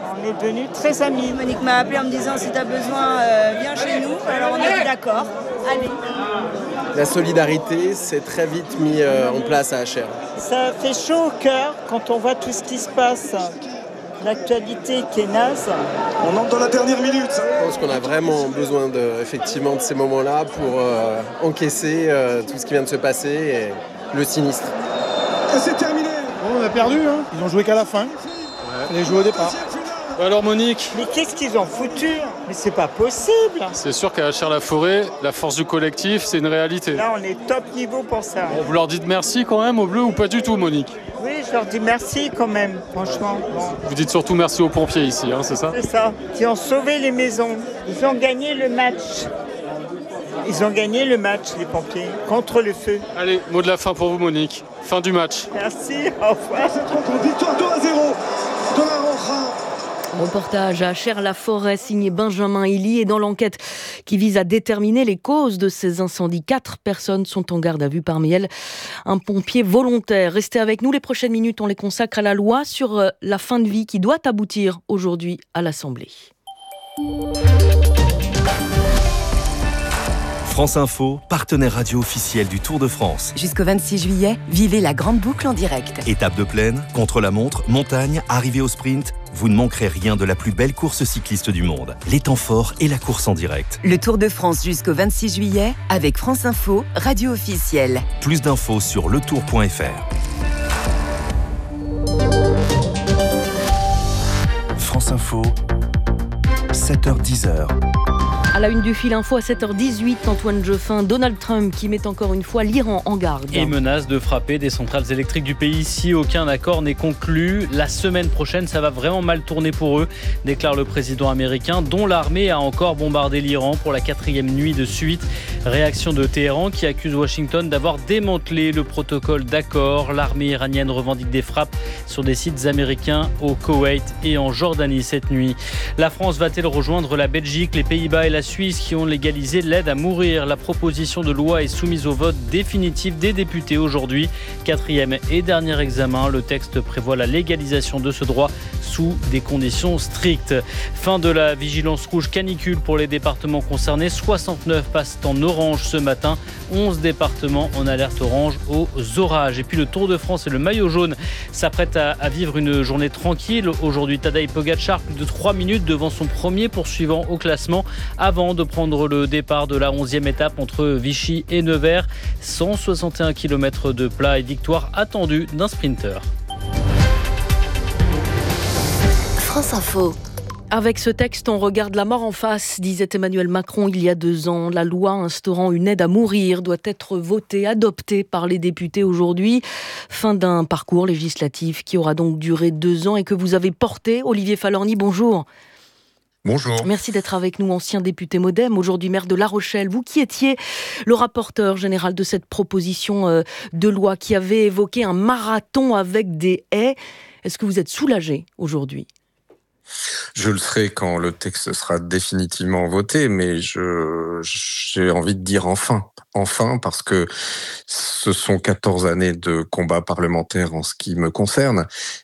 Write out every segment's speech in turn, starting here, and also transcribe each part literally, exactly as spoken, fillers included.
On est devenus très amis. Monique m'a appelé en me disant si tu as besoin, euh, viens chez nous. Alors on a dit d'accord, allez. La solidarité s'est très vite mise en place à Achères. Ça fait chaud au cœur quand on voit tout ce qui se passe. L'actualité qui est naze. On entre dans la dernière minute. Je pense qu'on a vraiment besoin de, effectivement, de ces moments-là pour euh, encaisser euh, tout ce qui vient de se passer et le sinistre. Et c'est terminé. Bon, on a perdu, hein. Ils ont joué qu'à la fin. Ouais. Les joué au départ. Alors Monique, mais qu'est-ce qu'ils ont foutu? Mais c'est pas possible. C'est sûr qu'à Achères-la-Forêt, la force du collectif, c'est une réalité. Là, on est top niveau pour ça. Bon, vous leur dites merci quand même aux Bleus ou pas du tout, Monique? Oui, je leur dis merci quand même, franchement. Bon. Vous dites surtout merci aux pompiers ici, hein, c'est ça? C'est ça, qui ont sauvé les maisons. Ils ont gagné le match. Ils ont gagné le match, les pompiers, contre le feu. Allez, mot de la fin pour vous, Monique. Fin du match. Merci, au revoir. Cette rencontre, victoire deux à zéro de la Roja. Reportage à Achères-la-Forêt signé Benjamin Hilly, et dans l'enquête qui vise à déterminer les causes de ces incendies, quatre personnes sont en garde à vue, parmi elles un pompier volontaire. Restez avec nous, les prochaines minutes on les consacre à la loi sur la fin de vie qui doit aboutir aujourd'hui à l'Assemblée. France Info, partenaire radio officiel du Tour de France. Jusqu'au vingt-six juillet, vivez la grande boucle en direct. Étape de plaine, contre-la-montre, montagne, arrivée au sprint, vous ne manquerez rien de la plus belle course cycliste du monde. Les temps forts et la course en direct. Le Tour de France jusqu'au vingt-six juillet avec France Info, radio officielle. Plus d'infos sur letour point f r. France Info, sept heures dix. À la une du fil info à sept heures dix-huit, Antoine Jeffin, Donald Trump qui met encore une fois l'Iran en garde. Et menace de frapper des centrales électriques du pays si aucun accord n'est conclu. La semaine prochaine, ça va vraiment mal tourner pour eux, déclare le président américain, dont l'armée a encore bombardé l'Iran pour la quatrième nuit de suite. Réaction de Téhéran qui accuse Washington d'avoir démantelé le protocole d'accord. L'armée iranienne revendique des frappes sur des sites américains au Koweït et en Jordanie cette nuit. La France va-t-elle rejoindre la Belgique, les Pays-Bas et la Suisse qui ont légalisé l'aide à mourir? La proposition de loi est soumise au vote définitif des députés aujourd'hui. Quatrième et dernier examen, le texte prévoit la légalisation de ce droit sous des conditions strictes. Fin de la vigilance rouge canicule pour les départements concernés. soixante-neuf passent en orange ce matin. onze départements en alerte orange aux orages. Et puis le Tour de France et le maillot jaune s'apprêtent à, à vivre une journée tranquille. Aujourd'hui, Tadej Pogačar, plus de trois minutes devant son premier poursuivant au classement avant de prendre le départ de la onzième étape entre Vichy et Nevers. cent soixante et un kilomètres de plat et victoire attendue d'un sprinter. France Info. Avec ce texte, on regarde la mort en face, disait Emmanuel Macron il y a deux ans. La loi instaurant une aide à mourir doit être votée, adoptée par les députés aujourd'hui. Fin d'un parcours législatif qui aura donc duré deux ans et que vous avez porté. Olivier Falorni, bonjour. Bonjour. Merci d'être avec nous, ancien député Modem, aujourd'hui maire de La Rochelle. Vous qui étiez le rapporteur général de cette proposition de loi qui avait évoqué un marathon avec des haies. Est-ce que vous êtes soulagé aujourd'hui ? Je le serai quand le texte sera définitivement voté, mais je, j'ai envie de dire enfin. Enfin, parce que ce sont quatorze années de combat parlementaire en ce qui me concerne,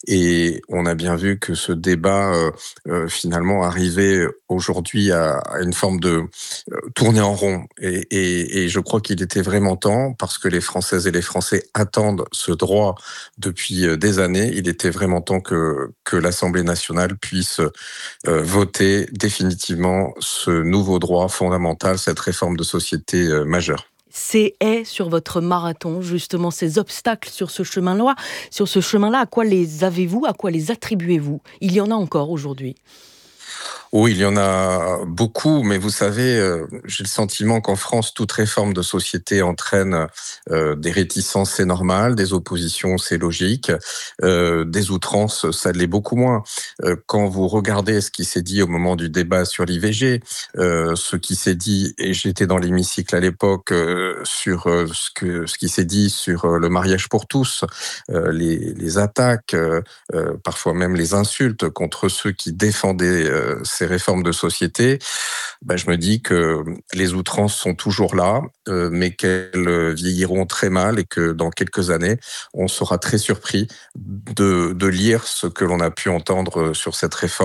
et on a bien vu que ce débat euh, euh, finalement arrivait aujourd'hui à, à une forme de euh, tournée en rond, et, et, et je crois qu'il était vraiment temps, parce que les Françaises et les Français attendent ce droit depuis des années. Il était vraiment temps que, que l'Assemblée nationale puisse euh, voter définitivement ce nouveau droit fondamental, cette réforme de société euh, majeure. Ces haies sur votre marathon, justement, ces obstacles sur ce chemin-là, sur ce chemin-là, à quoi les avez-vous, à quoi les attribuez-vous ? Il y en a encore aujourd'hui. Oui, il y en a beaucoup, mais vous savez, euh, j'ai le sentiment qu'en France, toute réforme de société entraîne euh, des réticences, c'est normal, des oppositions, c'est logique, euh, des outrances, ça l'est beaucoup moins. Euh, quand vous regardez ce qui s'est dit au moment du débat sur l'I V G, euh, ce qui s'est dit, et j'étais dans l'hémicycle à l'époque, euh, sur euh, ce, que, ce qui s'est dit sur euh, le mariage pour tous, euh, les, les attaques, euh, euh, parfois même les insultes contre ceux qui défendaient euh, ces réformes de société, ben je me dis que les outrances sont toujours là, euh, mais qu'elles vieilliront très mal et que dans quelques années, on sera très surpris de, de lire ce que l'on a pu entendre sur cette réforme.